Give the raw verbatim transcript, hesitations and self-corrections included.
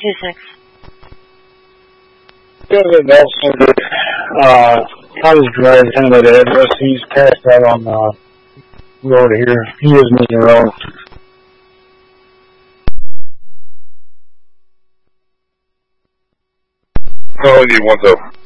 two six. Kevin Nelson, uh, I was driving him at the address. He's passed out on the road here. He is moving around. Oh, you want the